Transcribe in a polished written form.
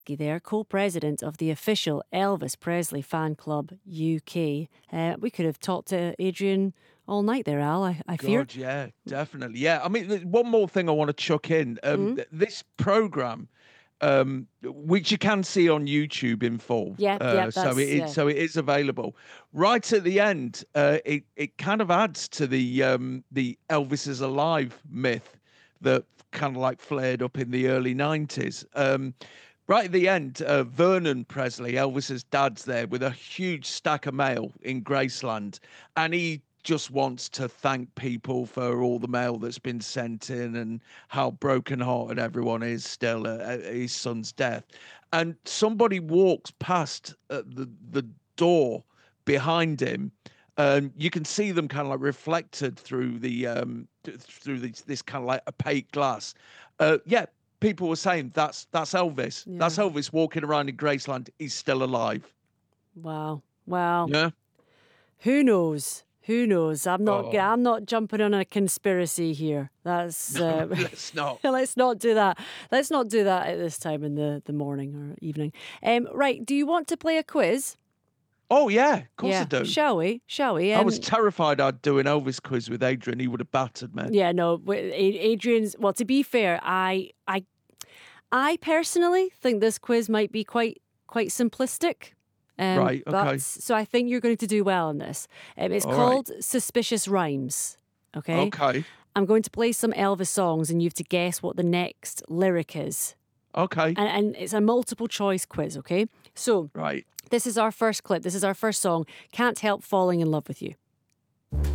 there, co-president of the official Elvis Presley Fan Club UK. We could have talked to Adrian all night there, Al, I fear. God, yeah, definitely. Yeah, I mean, one more thing I want to chuck in. This program, which you can see on YouTube in full, Yeah, so it is available. Right at the end, it kind of adds to the Elvis is alive myth that kind of like flared up in the early 90s. Right at the end, Vernon Presley, Elvis's dad's there with a huge stack of mail in Graceland, and he just wants to thank people for all the mail that's been sent in and how brokenhearted everyone is still at his son's death. And somebody walks past the door behind him. You can see them kind of like reflected through this kind of like opaque glass. Yeah, people were saying that's Elvis. Yeah. That's Elvis walking around in Graceland. He's still alive. Wow. Well, Yeah. who knows? Who knows? I'm Oh. not jumping on a conspiracy here. That's Let's not. let's not do that. Let's not do that at this time in the morning or evening. Right. Do you want to play a quiz? Oh yeah, of course Yeah. I do. Shall we? Shall we? I was terrified I'd do an Elvis quiz with Adrian. He would have battered me. Yeah. No. Adrian's. Well, to be fair, I personally think this quiz might be quite simplistic. Right, okay. So I think you're going to do well on this. It's All called Suspicious Rhymes. Okay. Okay. I'm going to play some Elvis songs and you have to guess what the next lyric is. Okay. And it's a multiple choice quiz, okay? So Right. this is our first clip. This is our first song, Can't Help Falling in Love with You.